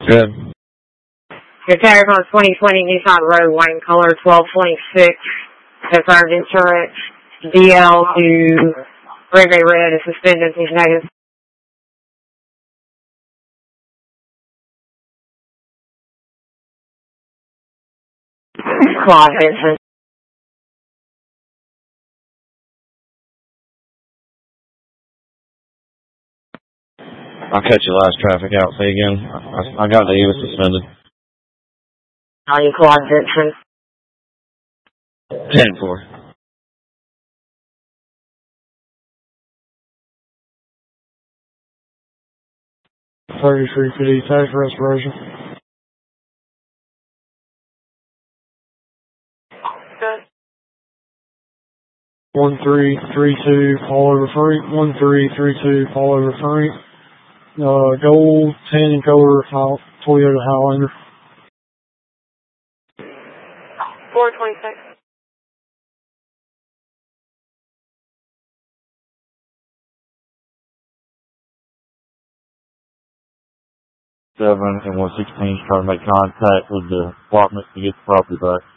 Good. Your tires on 2020 Nissan Rogue, white in color, 1226. Confirmed insurance. DL to Red and suspended is negative. Claude Vincent. I'll catch your last traffic out. Say again. I got that he was suspended. Are you Claude Vincent? 10-4. $33.50 tax restoration. Good. 1332 fall over freight. 1332 fall over freight. Gold tan color Toyota Highlander. 426. And 116 trying to make contact with the department to get the property back.